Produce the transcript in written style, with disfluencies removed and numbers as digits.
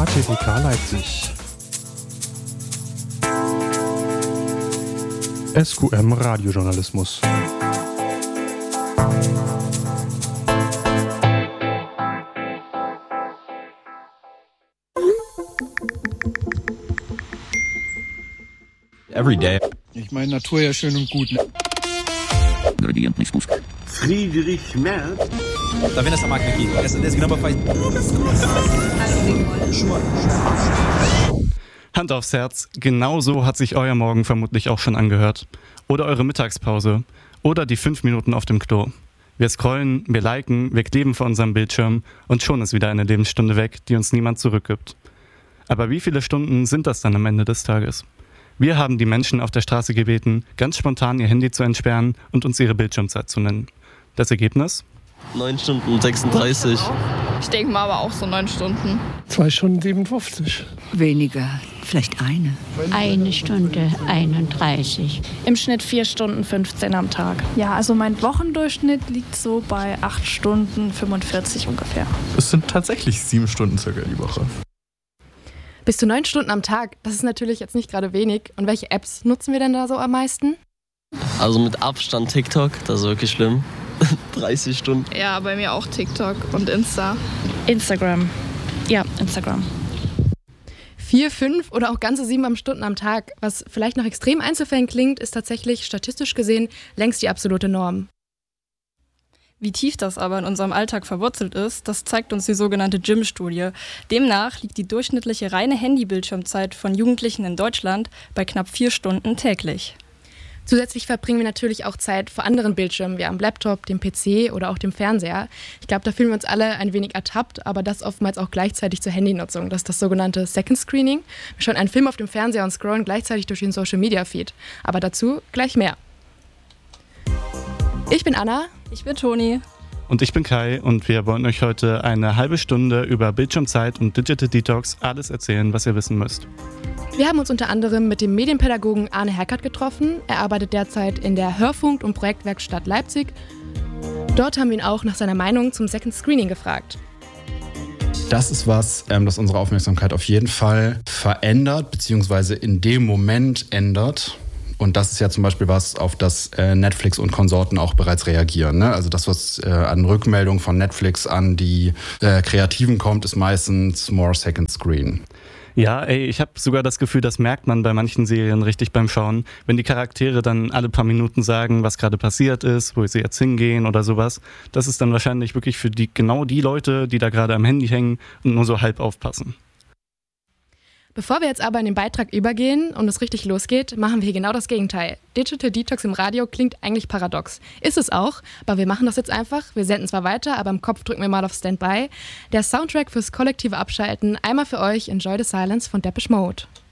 HTWK Leipzig. SQM Radiojournalismus. Every day. Ich meine, Natur ja schön und gut, ne? Friedrich Merz. Tá vendo essa máquina aqui? Essa desse grama faz. Hand aufs Herz, genau so hat sich euer Morgen vermutlich auch schon angehört. Oder eure Mittagspause. Oder die 5 Minuten auf dem Klo. Wir scrollen, wir liken, wir kleben vor unserem Bildschirm und schon ist wieder eine Lebensstunde weg, die uns niemand zurückgibt. Aber wie viele Stunden sind das dann am Ende des Tages? Wir haben die Menschen auf der Straße gebeten, ganz spontan ihr Handy zu entsperren und uns ihre Bildschirmzeit zu nennen. Das Ergebnis? 9 Stunden 36. Ich denke mal aber auch so 9 Stunden. 2 Stunden 57. Weniger, vielleicht eine. 1 Stunde 31. Im Schnitt 4 Stunden 15 am Tag. Ja, also mein Wochendurchschnitt liegt so bei 8 Stunden 45 ungefähr. Es sind tatsächlich 7 Stunden circa die Woche. Bis zu 9 Stunden am Tag, das ist natürlich jetzt nicht gerade wenig. Und welche Apps nutzen wir denn da so am meisten? Also mit Abstand TikTok, das ist wirklich schlimm. 30 Stunden. Ja, bei mir auch TikTok und Insta. Instagram. Ja, Instagram. 4, 5 oder auch ganze 7 Stunden am Tag. Was vielleicht noch extrem Einzelfällen klingt, ist tatsächlich statistisch gesehen längst die absolute Norm. Wie tief das aber in unserem Alltag verwurzelt ist, das zeigt uns die sogenannte Gym-Studie. Demnach liegt die durchschnittliche reine Handybildschirmzeit von Jugendlichen in Deutschland bei knapp 4 Stunden täglich. Zusätzlich verbringen wir natürlich auch Zeit vor anderen Bildschirmen, wie am Laptop, dem PC oder auch dem Fernseher. Ich glaube, da fühlen wir uns alle ein wenig ertappt, aber das oftmals auch gleichzeitig zur Handynutzung. Das ist das sogenannte Second Screening. Wir schauen einen Film auf dem Fernseher und scrollen gleichzeitig durch den Social-Media-Feed. Aber dazu gleich mehr. Ich bin Anna. Ich bin Toni. Und ich bin Kai und wir wollen euch heute eine halbe Stunde über Bildschirmzeit und Digital Detox alles erzählen, was ihr wissen müsst. Wir haben uns unter anderem mit dem Medienpädagogen Arne Herkert getroffen. Er arbeitet derzeit in der Hörfunk- und Projektwerkstatt Leipzig. Dort haben wir ihn auch nach seiner Meinung zum Second Screening gefragt. Das ist was, das unsere Aufmerksamkeit auf jeden Fall verändert, beziehungsweise in dem Moment ändert. Und das ist ja zum Beispiel was, auf das Netflix und Konsorten auch bereits reagieren. Ne? Also das, was an Rückmeldungen von Netflix an die Kreativen kommt, ist meistens more second screen. Ja, ich habe sogar das Gefühl, das merkt man bei manchen Serien richtig beim Schauen. Wenn die Charaktere dann alle paar Minuten sagen, was gerade passiert ist, wo sie jetzt hingehen oder sowas, das ist dann wahrscheinlich wirklich für genau die Leute, die da gerade am Handy hängen und nur so halb aufpassen. Bevor wir jetzt aber in den Beitrag übergehen und es richtig losgeht, machen wir hier genau das Gegenteil. Digital Detox im Radio klingt eigentlich paradox. Ist es auch, aber wir machen das jetzt einfach. Wir senden zwar weiter, aber im Kopf drücken wir mal auf Standby. Der Soundtrack fürs kollektive Abschalten, einmal für euch, Enjoy the Silence von Depeche Mode.